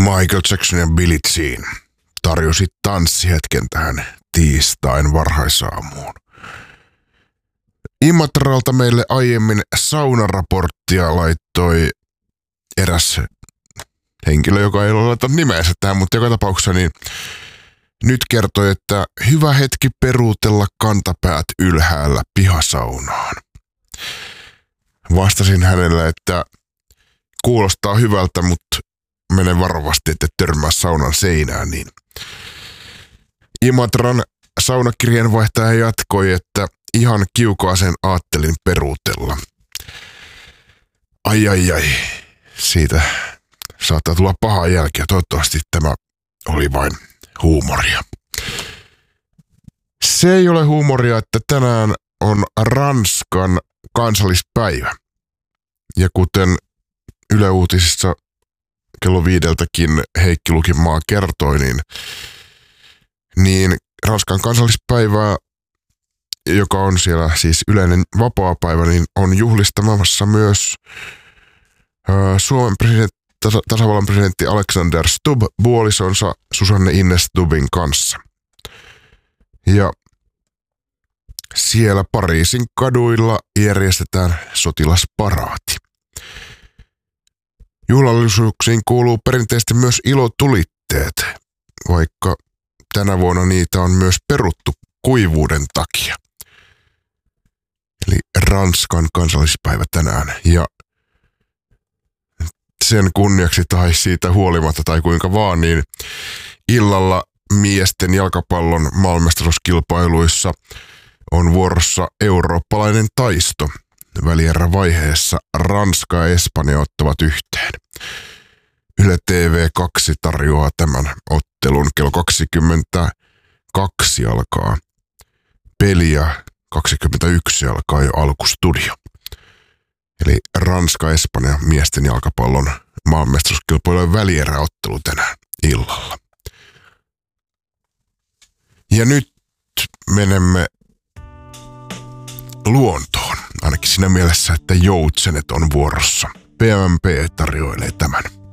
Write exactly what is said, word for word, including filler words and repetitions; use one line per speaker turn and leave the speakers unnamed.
Michael Jackson ja Billie Jean tarjosi tanssihetken tähän tiistain varhaisaamuun. Imatralta meille aiemmin saunaraporttia laittoi eräs henkilö, joka ei ole laittanut nimeensä tähän, mutta joka tapauksessa niin nyt kertoi, että hyvä hetki peruutella kantapäät ylhäällä pihasaunaan. Vastasin hänelle, että kuulostaa hyvältä, mutta mene varovasti, että törmää saunan seinään. Niin Imatran saunakirjeenvaihtaja jatkoi, että ihan kiukaaseen aattelin peruutella. Ai ai ai, siitä saattaa tulla pahaa jälkeä. Toivottavasti tämä oli vain huumoria. Se ei ole huumoria, että tänään on Ranskan kansallispäivä. Ja kuten Yle Uutisissa kello viideltäkin Heikki Lukimaa kertoi, niin, niin Ranskan kansallispäivää, joka on siellä siis yleinen vapaapäivä, niin on juhlistamassa myös äh, Suomen presidentti, tasa, tasavallan presidentti Alexander Stubb puolisonsa Susanne Ines Stubbin kanssa. Ja siellä Pariisin kaduilla järjestetään sotilasparaati. Juhlallisuuksiin kuuluu perinteisesti myös ilotulitteet, vaikka tänä vuonna niitä on myös peruttu kuivuuden takia. Eli Ranskan kansallispäivä tänään. Ja sen kunniaksi tai siitä huolimatta tai kuinka vaan, niin illalla miesten jalkapallon maailmanmestaruuskilpailuissa on vuorossa eurooppalainen taisto. Välierävaiheessa Ranska ja Espanja ottavat yhteen. Yle T V kaksi tarjoaa tämän ottelun. Kello kaksikymmentäkaksi alkaa peli ja kaksikymmentäyksi alkaa jo alkustudio. Eli Ranska-Espanja miesten jalkapallon maailmanmestaruuskilpailujen välieräottelu tänään illalla. Ja nyt menemme luontoon, ainakin siinä mielessä, että joutsenet on vuorossa. P M P tarjoilee tämän.